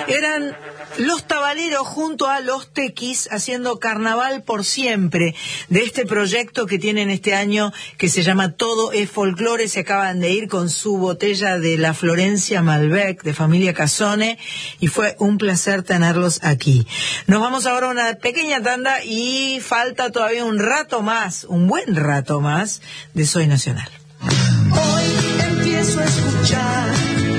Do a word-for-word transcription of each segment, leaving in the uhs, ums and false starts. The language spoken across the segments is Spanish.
Eran Los Tabaleros junto a Los Tequis haciendo Carnaval por Siempre, de este proyecto que tienen este año que se llama Todo es Folclore. Se acaban de ir con su botella de la Florencia Malbec de familia Casone y fue un placer tenerlos aquí. Nos vamos ahora a una pequeña tanda y falta todavía un rato más, un buen rato más de Soy Nacional. Hoy empiezo a escuchar.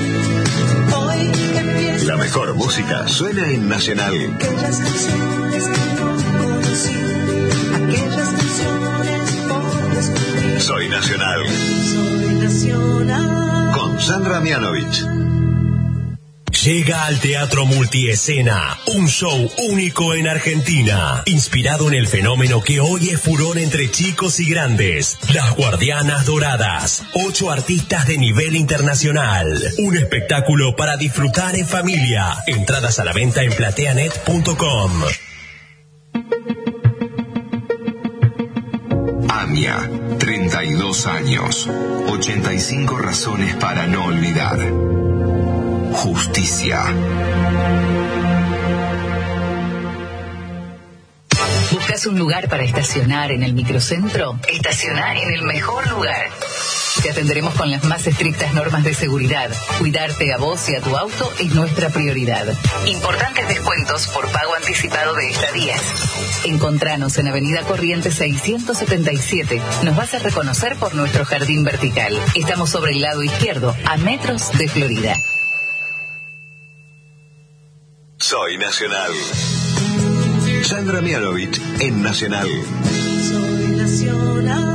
La mejor música suena en Nacional. Aquellas canciones que no conocí, aquellas canciones por descubrir. Soy Nacional. Soy Nacional. Con Sandra Mianovich. Llega al Teatro Multiescena, un show único en Argentina, inspirado en el fenómeno que hoy es furor entre chicos y grandes, Las Guardianas Doradas, ocho artistas de nivel internacional, un espectáculo para disfrutar en familia, entradas a la venta en plateanet punto com. AMIA, treinta y dos años, ochenta y cinco razones para no olvidar. Justicia. ¿Buscas un lugar para estacionar en el microcentro? Estaciona en el mejor lugar. Te atenderemos con las más estrictas normas de seguridad. Cuidarte a vos y a tu auto es nuestra prioridad. Importantes descuentos por pago anticipado de estadías. Encontranos en Avenida Corrientes seiscientos setenta y siete. Nos vas a reconocer por nuestro jardín vertical. Estamos sobre el lado izquierdo, a metros de Florida. Soy Nacional. Sandra Mianovich en Nacional. Soy Nacional.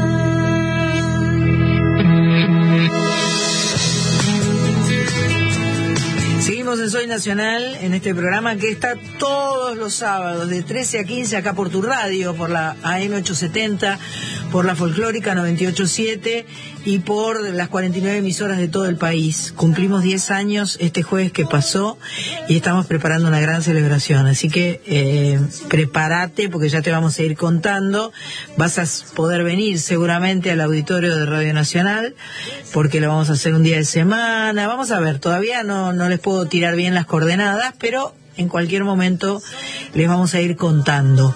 Seguimos en Soy Nacional, en este programa que está todos los sábados de trece a quince acá por tu radio, por la A M ochocientos setenta, por la Folclórica noventa y ocho punto siete y por las cuarenta y nueve emisoras de todo el país. Cumplimos diez años este jueves que pasó y estamos preparando una gran celebración, así que eh, prepárate porque ya te vamos a ir contando. Vas a poder venir seguramente al auditorio de Radio Nacional porque lo vamos a hacer un día de semana. Vamos a ver, todavía no, no les puedo tirar bien las coordenadas, pero en cualquier momento les vamos a ir contando.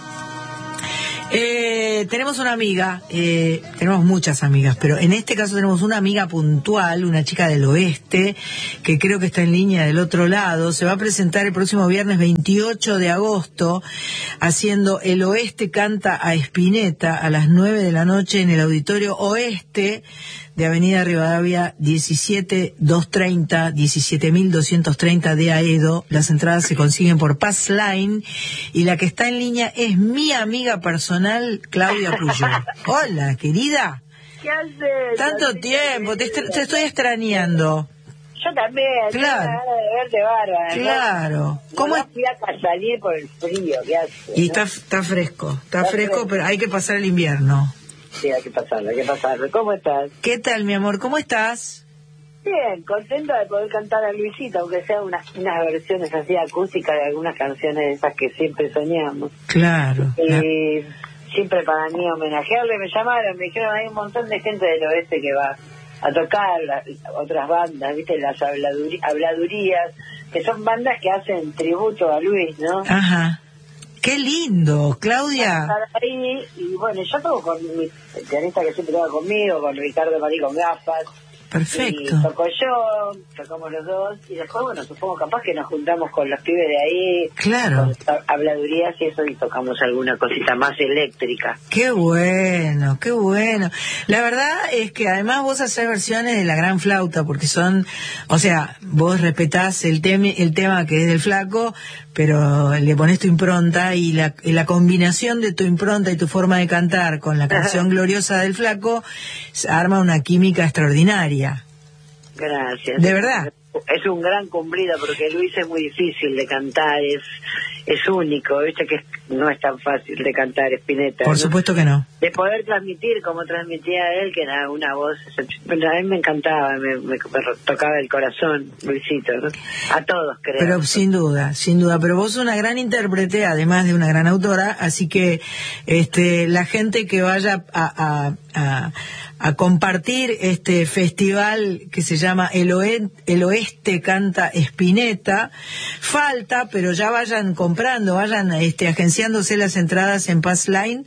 Eh, tenemos una amiga, eh, tenemos muchas amigas, pero en este caso tenemos una amiga puntual, una chica del oeste, que creo que está en línea del otro lado. Se va a presentar el próximo viernes veintiocho de agosto, haciendo El Oeste Canta a Spinetta a las nueve de la noche en el Auditorio Oeste de Avenida Rivadavia diecisiete mil doscientos treinta, diecisiete mil doscientos treinta de Aedo. Las entradas se consiguen por Passline y la que está en línea es mi amiga personal, Claudia Puyol. Hola, querida. ¿Qué haces? Tanto tiempo, te, est- te estoy extrañando. Yo también, Claro. tengo ganas de verte bárbara. Claro. ¿No? ¿Cómo No es? fui a salir por el frío, ¿qué haces? Y ¿no? está, está fresco, está, Está fresco, fresco. pero hay que pasar el invierno. Sí, hay que pasarlo, hay que pasarlo. ¿Cómo estás? ¿Qué tal, mi amor? ¿Cómo estás? Bien, contenta de poder cantar a Luisita, aunque sea unas, unas versiones así acústicas de algunas canciones de esas que siempre soñamos. Claro. Y siempre para mí homenajearle, me llamaron, me dijeron, hay un montón de gente del oeste que va a tocar, la, otras bandas, viste, las habladuri- habladurías, que son bandas que hacen tributo a Luis, ¿no? Ajá. Qué lindo, Claudia. Estar ahí, y bueno, yo toco con mi pianista que siempre toca conmigo, con Ricardo Marí con gafas. Perfecto. Y toco yo, tocamos los dos, y después, bueno, supongo capaz que nos juntamos con los pibes de ahí, Claro. con habladurías y eso, y tocamos alguna cosita más eléctrica. Qué bueno, qué bueno. La verdad es que además vos haces versiones de la gran flauta, porque son, o sea, vos respetás el, temi- el tema que es del Flaco, pero le pones tu impronta y la, y la combinación de tu impronta y tu forma de cantar con la canción gloriosa del Flaco se arma una química extraordinaria. Gracias. ¿De verdad? Es un gran cumplido porque Luis es muy difícil de cantar, es es único, viste que es no es tan fácil de cantar Spinetta. Por ¿no? supuesto que no. De poder transmitir como transmitía él, que era una voz, bueno, a mí me encantaba, me, me, me tocaba el corazón, Luisito, ¿no? A todos, creo. Pero sin duda, sin duda, pero vos sos una gran intérprete, además de una gran autora, así que este la gente que vaya a, a, a, a compartir este festival que se llama El, Oe, El Oeste Canta Spinetta, falta, pero ya vayan comprando, vayan este agenciándose las entradas en Pass Line.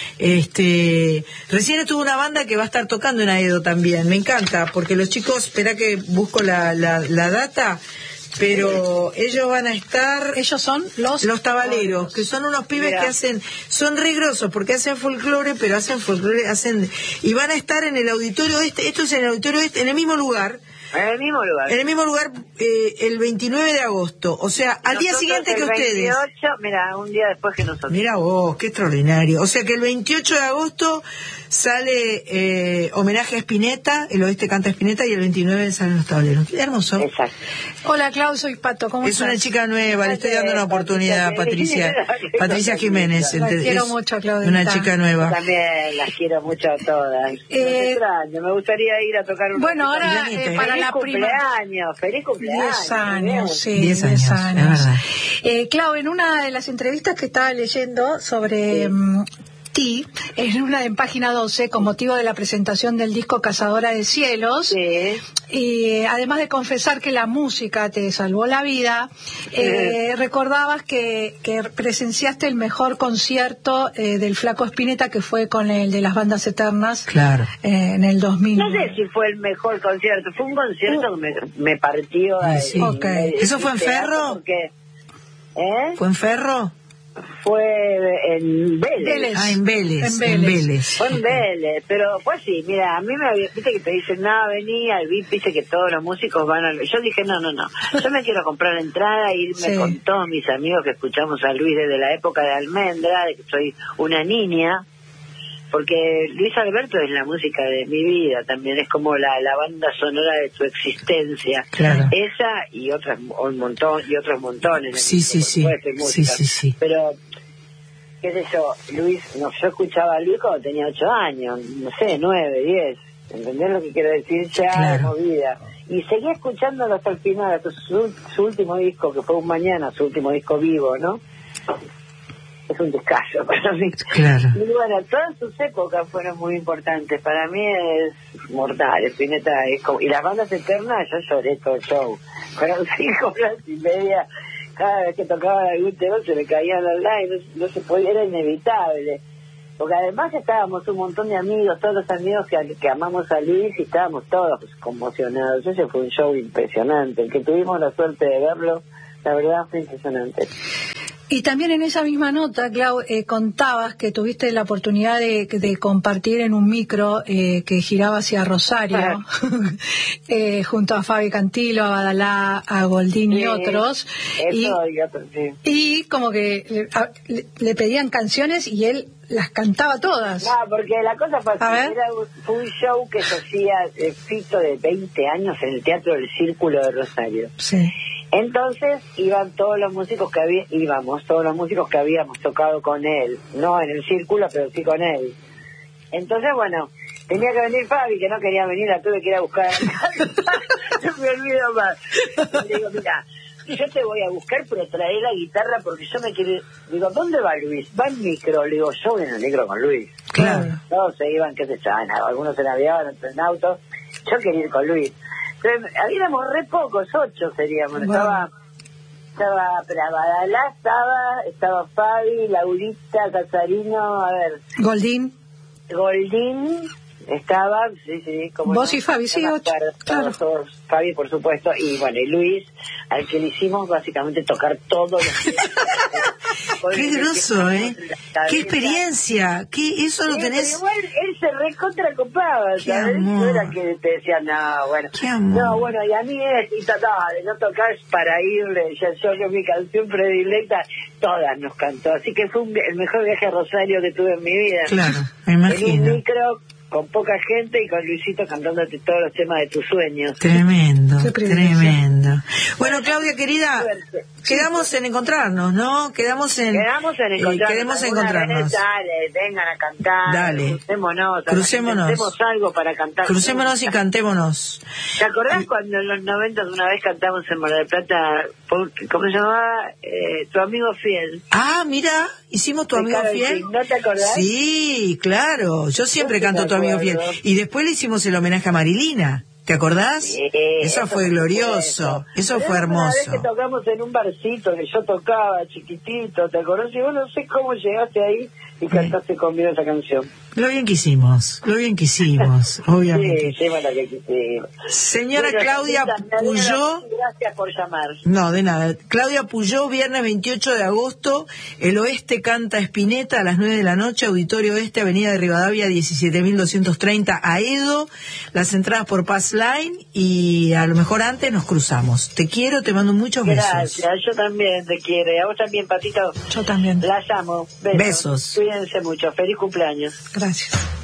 Este, recién estuvo una banda que va a estar tocando en Aedo también, me encanta, porque los chicos, espera que busco la, la, la data, pero ellos van a estar, ellos son los los tabaleros, que son unos pibes Mira. que hacen, son re grosos porque hacen folclore, pero hacen folclore, hacen, y van a estar en el auditorio este, esto es en el auditorio este, en el mismo lugar. En el mismo lugar. En el mismo lugar, eh, el veintinueve de agosto. O sea, al nosotros día siguiente que ustedes. veintiocho, mira, un día después que nosotros. Mira vos, qué extraordinario. O sea que el veintiocho de agosto sale eh, homenaje a Spinetta, el Oeste Canta Spinetta, y el veintinueve salen los tableros. Hermoso. Exacto. Hola, Clau, soy Pato. ¿Cómo es estás? una chica nueva, le estoy dando una oportunidad a Patricia. Patricia Jiménez. La ente- quiero es mucho, Claudita. Una chica nueva. Yo también las quiero mucho a todas. Eh, extraño, me gustaría ir a tocar un Bueno, ratito. ahora Feliz eh, para la prima. cumpleaños, feliz cumpleaños. Diez años, sí, Diez diez años, años. es verdad. Eh, Clau, en una de las entrevistas que estaba leyendo sobre mm, ti, en una en página doce, con motivo de la presentación del disco Cazadora de Cielos, Sí. y eh, además de confesar que la música te salvó la vida, eh, Sí. recordabas que, que presenciaste el mejor concierto eh, del Flaco Spinetta, que fue con el de las Bandas Eternas, Claro. eh, en el dos mil. No sé si fue el mejor concierto, fue un concierto que me, me partió. Ah, ahí, sí. Ok. me- ¿Eso fue en teatro Ferro? Porque, ¿eh? ¿Fue en Ferro? Fue en Vélez. Vélez. Ah, en Vélez. En En Vélez. Vélez. Fue en Vélez, pero pues sí, mira, a mí me había, viste que te dicen, nada, vení al V I P, viste que todos los músicos van al... Yo dije, no, no, no, yo me quiero comprar entrada e irme Sí. con todos mis amigos que escuchamos a Luis desde la época de Almendra, de que soy una niña, porque Luis Alberto es la música de mi vida también, es como la, la banda sonora de tu existencia. Claro. Esa y otras, un montón, y otros montones. Sí, sí, sí. por supuesto, y Sí, música. sí, sí. Pero... qué sé yo, Luis, no, yo escuchaba a Luis cuando tenía ocho años, no sé, nueve, diez, ¿entendés lo que quiero decir? Ya Claro. de movida. Y seguí escuchándolo hasta el final, hasta su, su último disco, que fue Un Mañana, su último disco vivo, ¿no? Es un descaso para mí. Claro. Y bueno, todas sus épocas fueron muy importantes. Para mí es mortal, Spinetta es como... Y las Bandas Eternas, yo lloré todo el show. Fueron cinco horas y media. Cada vez que tocaba algún tema se me caían los likes, no, no se podía, era inevitable. Porque además estábamos un montón de amigos, todos los amigos que, que amamos a Luis, y estábamos todos conmocionados. Ese fue un show impresionante. El que tuvimos la suerte de verlo, la verdad fue impresionante. Y también en esa misma nota, Clau, eh, contabas que tuviste la oportunidad de, de compartir en un micro eh, que giraba hacia Rosario, eh, junto a Fabi Cantilo, a Badalá, a Goldín y Sí, otros. Y, Eso y otros, sí. y como que le, a- le- le pedían canciones y él las cantaba todas. No, porque la cosa fue A así, ver. era un, fue un show que se hacía eh, Fito de veinte años en el Teatro del Círculo de Rosario. Sí. Entonces iban todos los músicos que había, íbamos todos los músicos que habíamos tocado con él, no en el círculo, pero sí con él. Entonces, bueno, tenía que venir Fabi, que no quería venir, la tuve que ir a buscar. No me olvido más. Y le digo, mira, yo te voy a buscar, pero trae la guitarra porque yo me quiero ir. Digo, ¿dónde va Luis? Va en micro. Le digo, yo voy en el micro con Luis. Claro. Todos se iban, qué sé yo, en- algunos en avión, otros en auto. Yo quería ir con Luis. Pero habíamos re pocos, ocho seríamos. Wow. Estaba, estaba Badalá, estaba, estaba Fabi, Laurita, Casarino, a ver, Goldín. Goldín, estaba, sí, sí, como Vos no, y Fabi, sí, no me ocho, acuerdo, claro. todos, todos, Fabi, por supuesto, y bueno, y Luis, al que le hicimos básicamente tocar todos los días. Qué groso, ¿eh? Qué experiencia. ¿Qué, eso lo Sí, tenés? pero igual él se recontracopaba, Qué ¿sabes? amor. No era que te decía, no, bueno. Qué amor. No, bueno, y a mí es, y trataba de no tocar para irle, ya yo que mi canción predilecta, todas nos cantó. Así que fue un, el mejor viaje a Rosario que tuve en mi vida. Claro, me En un imagino. micro, con poca gente y con Luisito cantándote todos los temas de tus sueños. Tremendo, Qué privilegio. tremendo. Bueno, Claudia, querida, Suerte. quedamos en encontrarnos, ¿no? Quedamos en... Quedamos en eh, encontrarnos. queremos Alguna encontrarnos. vez, dale, vengan a cantar. Dale. Crucémonos. Crucémonos. Hacemos algo para cantar. Crucémonos y cantémonos. ¿Te acordás cuando en los noventa una vez cantamos en Mar del Plata, por- ¿cómo se llamaba? Eh, Tu amigo fiel. Ah, mira, hicimos Tu De amigo Karol fiel. G, ¿no te acordás? Sí, claro. Yo siempre Yo sí canto me Tu amigo fiel. acuerdo. Y después le hicimos el homenaje a Marilina. ¿Te acordás? Sí, eso, eso fue por glorioso. supuesto. Eso Pero fue Una vez hermoso. que tocamos en un barcito que yo tocaba chiquitito, ¿te acordás? Y vos no sé cómo llegaste ahí y cantaste conmigo esa canción. Lo bien que hicimos, lo bien que hicimos, obviamente. Sí, lleva la que quisimos. Señora Bueno, Claudia Sandrita, me alegro Puyó. mucho, gracias por llamar. No, de nada. Claudia Puyó, viernes veintiocho de agosto, El Oeste canta Spinetta a las nueve de la noche, Auditorio Oeste, Avenida de Rivadavia, diecisiete mil doscientos treinta, Aedo, las entradas por Pass Line y a lo mejor antes nos cruzamos. Te quiero, te mando muchos besos. Gracias, yo también te quiero. Y a vos también, Patito. Yo también. Las amo. Besos. Besos. Cuídense mucho. Feliz cumpleaños. Gracias.